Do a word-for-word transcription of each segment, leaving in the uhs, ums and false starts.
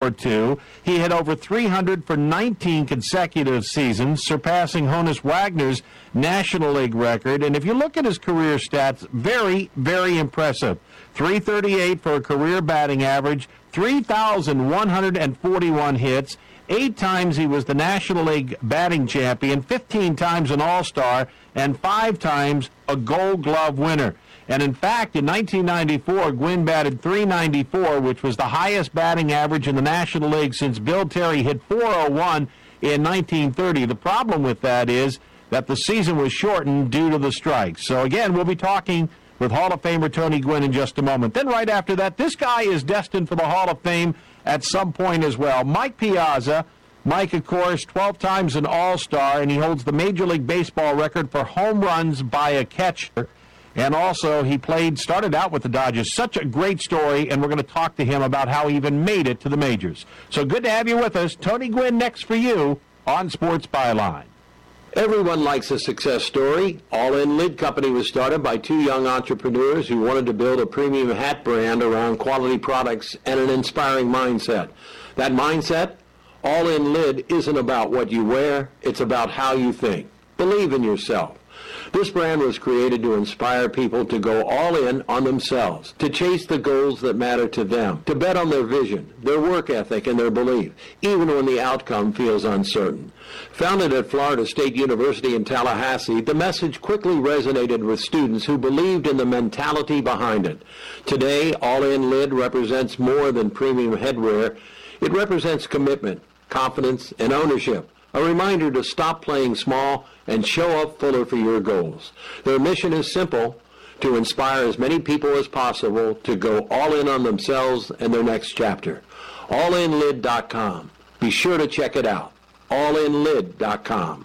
for two. He hit over three hundred for nineteen consecutive seasons, surpassing Honus Wagner's National League record. And if you look at his career stats, very, very impressive. three thirty-eight for a career batting average, three thousand one hundred forty-one hits. Eight times he was the National League batting champion, fifteen times an All-Star, and five times a Gold Glove winner. And in fact, in nineteen ninety-four, Gwynn batted three ninety-four, which was the highest batting average in the National League since Bill Terry hit four oh one in nineteen thirty. The problem with that is that the season was shortened due to the strikes. So again, we'll be talking with Hall of Famer Tony Gwynn in just a moment. Then right after that, this guy is destined for the Hall of Fame at some point as well. Mike Piazza. Mike, of course, twelve times an All-Star, and he holds the Major League Baseball record for home runs by a catcher. And also, he played, started out with the Dodgers. Such a great story, and we're going to talk to him about how he even made it to the majors. So good to have you with us. Tony Gwynn next for you on Sports Byline. Everyone likes a success story. All In Lid Company was started by two young entrepreneurs who wanted to build a premium hat brand around quality products and an inspiring mindset. That mindset, All In Lid, isn't about what you wear, it's about how you think. Believe in yourself. This brand was created to inspire people to go all in on themselves, to chase the goals that matter to them, to bet on their vision, their work ethic, and their belief, even when the outcome feels uncertain. Founded at Florida State University in Tallahassee, the message quickly resonated with students who believed in the mentality behind it. Today, All In Lid represents more than premium headwear. It represents commitment, confidence, and ownership. A reminder to stop playing small and show up fuller for your goals. Their mission is simple, to inspire as many people as possible to go all in on themselves and their next chapter. all in lid dot com. Be sure to check it out. all in lid dot com.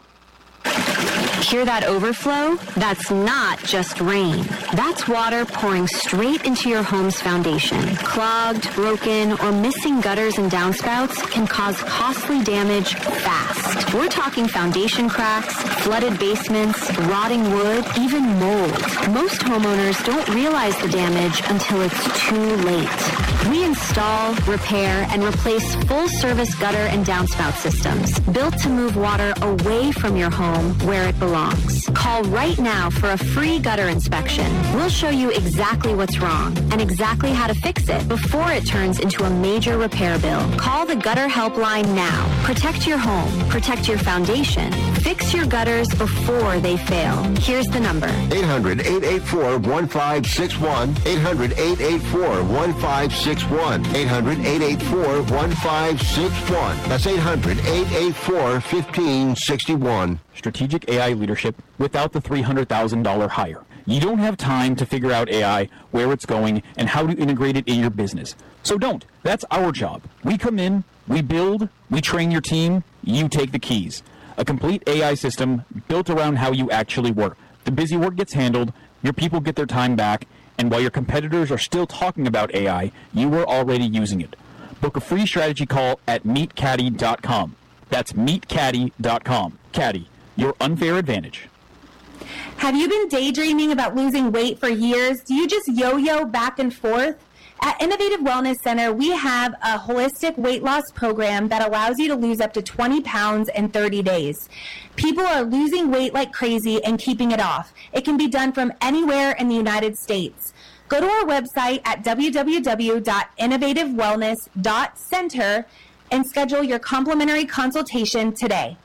Hear that overflow? That's not just rain. That's water pouring straight into your home's foundation. Clogged, broken, or missing gutters and downspouts can cause costly damage fast. We're talking foundation cracks, flooded basements, rotting wood, even mold. Most homeowners don't realize the damage until it's too late. We install, repair, and replace full-service gutter and downspout systems built to move water away from your home where it belongs. Call right now for a free gutter inspection. We'll show you exactly what's wrong and exactly how to fix it before it turns into a major repair bill. Call the Gutter Helpline now. Protect your home. Protect your foundation. Fix your gutters before they fail. Here's the number. eight hundred, eight eight four, one five six one. eight hundred, eight eight four, one five six one. eight hundred, eight eight four, one five six one. That's eight hundred, eight eight four, one five six one. Strategic A I leadership without the three hundred thousand dollars hire. You don't have time to figure out A I, where it's going, and how to integrate it in your business. So don't. That's our job. We come in, we build, we train your team, you take the keys. A complete A I system built around how you actually work. The busy work gets handled, your people get their time back, and while your competitors are still talking about A I, you are already using it. Book a free strategy call at meet caddy dot com. That's meet caddy dot com. Caddy, your unfair advantage. Have you been daydreaming about losing weight for years? Do you just yo-yo back and forth? At Innovative Wellness Center, we have a holistic weight loss program that allows you to lose up to twenty pounds in thirty days. People are losing weight like crazy and keeping it off. It can be done from anywhere in the United States. Go to our website at w w w dot innovative wellness dot center and schedule your complimentary consultation today.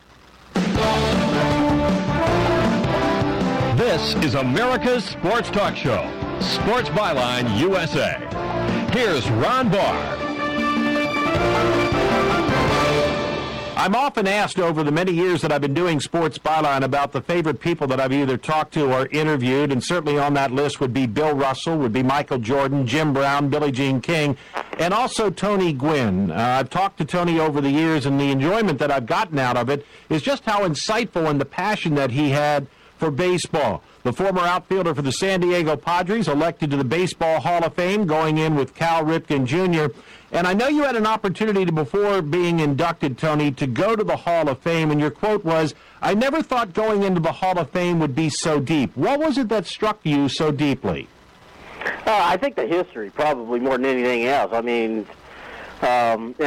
This is America's Sports Talk Show, Sports Byline U S A. Here's Ron Barr. I'm often asked over the many years that I've been doing Sports Byline about the favorite people that I've either talked to or interviewed, and certainly on that list would be Bill Russell, would be Michael Jordan, Jim Brown, Billie Jean King, and also Tony Gwynn. Uh, I've talked to Tony over the years, and the enjoyment that I've gotten out of it is just how insightful and the passion that he had for baseball. The former outfielder for the San Diego Padres, elected to the Baseball Hall of Fame, going in with Cal Ripken Junior And I know you had an opportunity to, before being inducted, Tony, to go to the Hall of Fame, and your quote was, "I never thought going into the Hall of Fame would be so deep." What was it that struck you so deeply? Uh, I think the history, probably more than anything else. I mean, um,